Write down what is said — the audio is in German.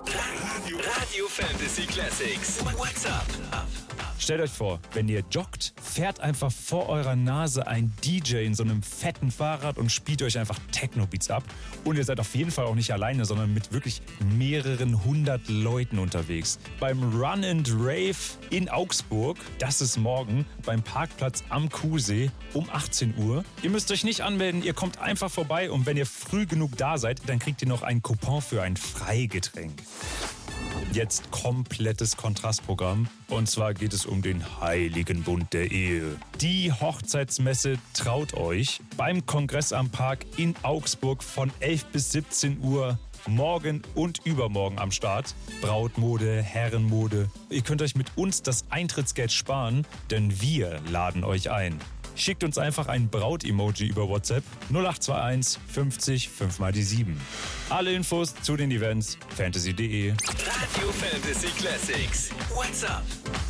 Radio Fantasy Classics. What's up? Stellt euch vor, wenn ihr joggt, fährt einfach vor eurer Nase ein DJ in so einem fetten Fahrrad und spielt euch einfach Techno-Beats ab. Und ihr seid auf jeden Fall auch nicht alleine, sondern mit wirklich mehreren hundert Leuten unterwegs. Beim Run and Rave in Augsburg, das ist morgen, beim Parkplatz am Kuhsee um 18 Uhr. Ihr müsst euch nicht anmelden, ihr kommt einfach vorbei und wenn ihr früh genug da seid, dann kriegt ihr noch einen Coupon für ein Freigetränk. Jetzt komplettes Kontrastprogramm. Und zwar geht es um den heiligen Bund der Ehe. Die Hochzeitsmesse traut euch beim Kongress am Park in Augsburg von 11 bis 17 Uhr. Morgen und übermorgen am Start. Brautmode, Herrenmode. Ihr könnt euch mit uns das Eintrittsgeld sparen, denn wir laden euch ein. Schickt uns einfach ein Braut-Emoji über WhatsApp 0821 50 5 mal die 7. Alle Infos zu den Events fantasy.de. Radio Fantasy Classics. What's up?